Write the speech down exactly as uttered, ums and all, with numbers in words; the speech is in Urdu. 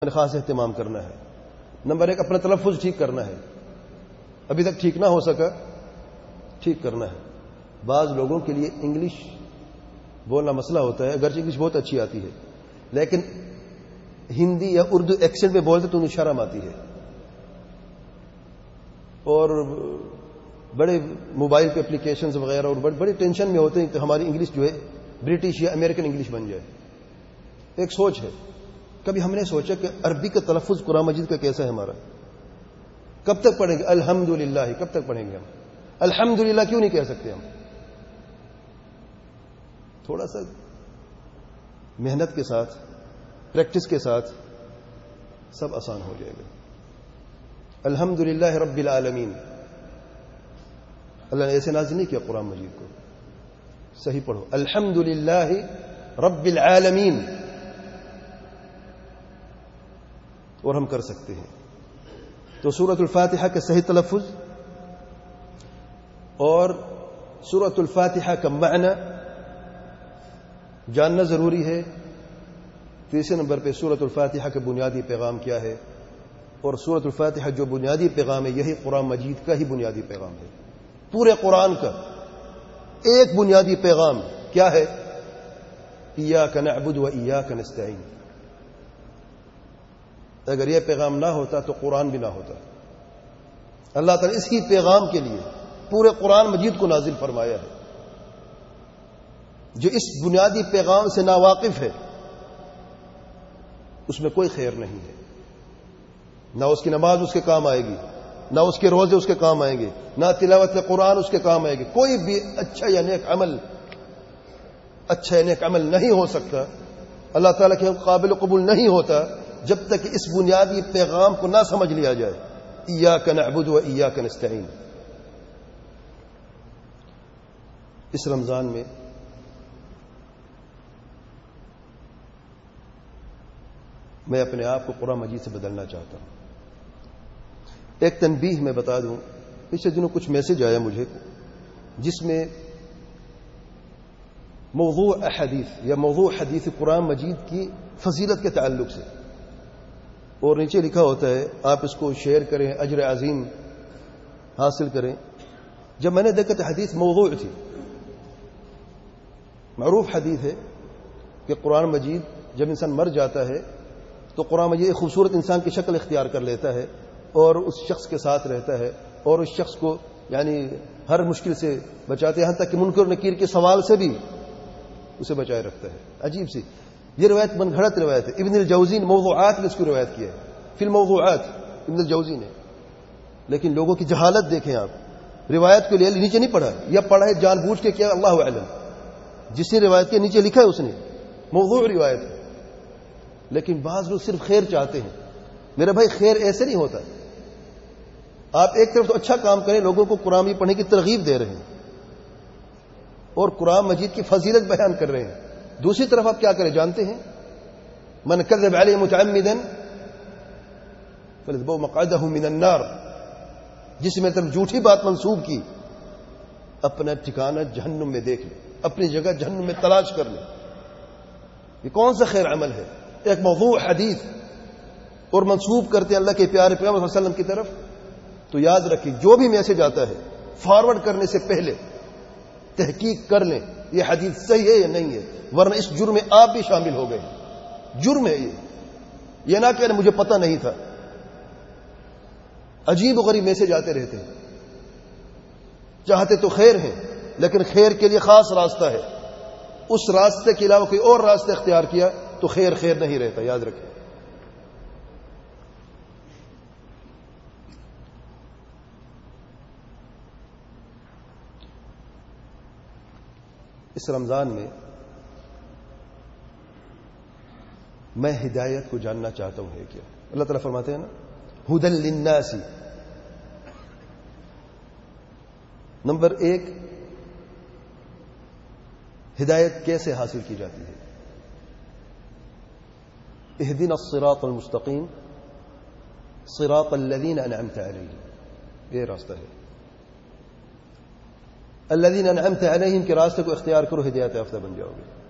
خاص اہتمام کرنا ہے۔ نمبر ایک، اپنا تلفظ ٹھیک کرنا ہے، ابھی تک ٹھیک نہ ہو سکا، ٹھیک کرنا ہے۔ بعض لوگوں کے لیے انگلش بولنا مسئلہ ہوتا ہے، اگرچہ انگلش بہت اچھی آتی ہے، لیکن ہندی یا اردو ایکسنٹ میں بولتے تو انہیں شرم آتی ہے، اور بڑے موبائل پہ اپلیکیشنز وغیرہ اور بڑے بڑے ٹینشن میں ہوتے ہیں کہ ہماری انگلش جو ہے برٹش یا امریکن انگلش بن جائے۔ ایک سوچ ہے، کبھی ہم نے سوچا کہ عربی کا تلفظ قرآن مجید کا کیسا ہے ہمارا؟ کب تک پڑھیں گے الحمدللہ؟ کب تک پڑھیں گے ہم الحمدللہ؟ کیوں نہیں کہہ سکتے ہم؟ تھوڑا سا محنت کے ساتھ، پریکٹس کے ساتھ سب آسان ہو جائے گا۔ الحمدللہ رب العالمین، اللہ نے ایسے نازل نہیں کیا قرآن مجید کو، صحیح پڑھو الحمدللہ رب العالمین، اور ہم کر سکتے ہیں۔ تو سورۃ الفاتحہ کا صحیح تلفظ اور سورۃ الفاتحہ کا معنی جاننا ضروری ہے۔ تیسرے نمبر پہ سورۃ الفاتحہ کا بنیادی پیغام کیا ہے، اور سورۃ الفاتحہ جو بنیادی پیغام ہے یہی قرآن مجید کا ہی بنیادی پیغام ہے۔ پورے قرآن کا ایک بنیادی پیغام کیا ہے؟ ایاک نعبد و ایاک نستعین۔ اگر یہ پیغام نہ ہوتا تو قرآن بھی نہ ہوتا۔ اللہ تعالیٰ اسی پیغام کے لیے پورے قرآن مجید کو نازل فرمایا ہے۔ جو اس بنیادی پیغام سے ناواقف ہے اس میں کوئی خیر نہیں ہے، نہ اس کی نماز اس کے کام آئے گی، نہ اس کے روزے اس کے کام آئیں گے، نہ تلاوت قرآن اس کے کام آئے گی۔ کوئی بھی اچھا یا نیک عمل اچھا یا نیک عمل نہیں ہو سکتا، اللہ تعالیٰ کے قابل قبول نہیں ہوتا جب تک اس بنیادی پیغام کو نہ سمجھ لیا جائے، ایاک نعبد و ایاک نستعین۔ اس رمضان میں میں اپنے آپ کو قرآن مجید سے بدلنا چاہتا ہوں۔ ایک تنبیہ میں بتا دوں، پچھلے دنوں کچھ میسج آیا مجھے جس میں موضوع احادیث یا موضوع حدیث قرآن مجید کی فضیلت کے تعلق سے، اور نیچے لکھا ہوتا ہے آپ اس کو شیئر کریں، اجر عظیم حاصل کریں۔ جب میں نے دیکھا تو حدیث موضوع تھی۔ معروف حدیث ہے کہ قرآن مجید جب انسان مر جاتا ہے تو قرآن مجید ایک خوبصورت انسان کی شکل اختیار کر لیتا ہے اور اس شخص کے ساتھ رہتا ہے، اور اس شخص کو یعنی ہر مشکل سے بچاتے ہیں، یہاں تک کہ منکر نکیر کے سوال سے بھی اسے بچائے رکھتا ہے۔ عجیب سی یہ روایت من گھڑت روایت ہے، ابن الجوزی نے موضوعات میں اس کی روایت کی ہے، فی الموضوعات ابن الجوزی نے۔ لیکن لوگوں کی جہالت دیکھیں آپ، روایت کو لے نیچے نہیں پڑھا، یا پڑھا ہے جان بوجھ کے کیا اللہ اعلم، جس نے روایت کے نیچے لکھا ہے اس نے موضوع روایت ہے۔ لیکن بعض لوگ صرف خیر چاہتے ہیں۔ میرا بھائی خیر ایسے نہیں ہوتا۔ آپ ایک طرف تو اچھا کام کریں، لوگوں کو قرآن مجید پڑھنے کی ترغیب دے رہے ہیں اور قرآن مجید کی فضیلت بیان کر رہے ہیں، دوسری طرف آپ کیا کریں جانتے ہیں؟ من کذب علیہ متعمدا فليتبوأ مقعدہ من النار، جس میں طرف جھوٹی بات منسوب کی اپنا ٹھکانہ جہنم میں دیکھ لے، اپنی جگہ جہنم میں تلاش کر لے۔ یہ کون سا خیر عمل ہے؟ ایک موضوع حدیث اور منسوب کرتے ہیں اللہ کے پیارے پیغمبر صلی اللہ علیہ وسلم کی طرف۔ تو یاد رکھیں جو بھی میسج آتا ہے فارورڈ کرنے سے پہلے تحقیق کر لیں یہ حدیث صحیح ہے یا نہیں ہے، ورنہ اس جرم میں آپ بھی شامل ہو گئے۔ جرم ہے یہ یہ نہ کہنا مجھے پتہ نہیں تھا۔ عجیب و غریب میسج آتے رہتے ہیں، چاہتے تو خیر ہیں لیکن خیر کے لیے خاص راستہ ہے، اس راستے کے علاوہ کوئی اور راستہ اختیار کیا تو خیر خیر نہیں رہتا، یاد رکھیں۔ اس رمضان میں میں ہدایت کو جاننا چاہتا ہوں ہے کیا؟ اللہ تعالیٰ فرماتے ہیں نا ہدی للناس۔ نمبر ایک، ہدایت کیسے حاصل کی جاتی ہے؟ اہدنا الصراط المستقیم صراط الذین انعمت علیہم، یہ راستہ ہے۔ الذین انعمت علیہم کے راستے کو اختیار کرو، ہدایت یافتہ بن جاؤ گے۔